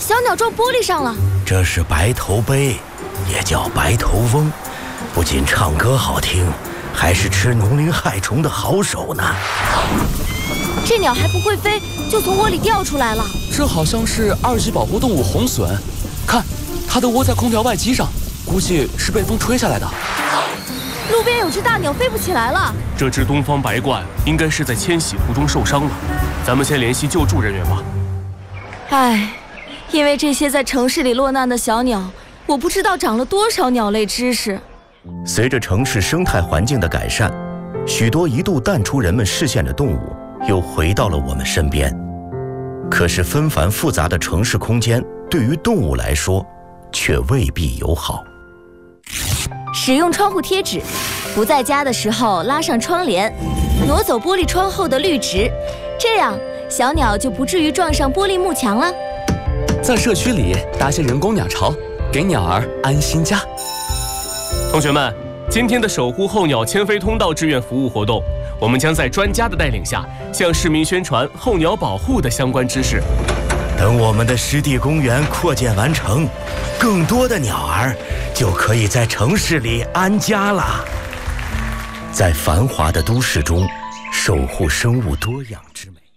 小鸟撞玻璃上了。 这是白头鹎，也叫白头翁，不仅唱歌好听，还是吃农林害虫的好手呢。 这鸟还不会飞，就从窝里掉出来了。 这好像是2级保护动物红隼，看，它的窝在空调外机上，估计是被风吹下来的。 路边有只大鸟飞不起来了。 这只东方白鹳应该是在迁徙途中受伤了，咱们先联系救助人员吧。 唉，因为这些在城市里落难的小鸟，我不知道长了多少鸟类知识。 随着城市生态环境的改善，许多一度淡出人们视线的动物又回到了我们身边。可是纷繁复杂的城市空间对于动物来说却未必友好。 使用窗户贴纸，不在家的时候拉上窗帘，挪走玻璃窗后的绿植，这样小鸟就不至于撞上玻璃幕墙了。 在社区里搭些人工鸟巢，给鸟儿安心家。 同学们，今天的守护候鸟迁飞通道志愿服务活动，我们将在专家的带领下，向市民宣传候鸟保护的相关知识。 等我们的湿地公园扩建完成，更多的鸟儿就可以在城市里安家了。在繁华的都市中，守护生物多样之美。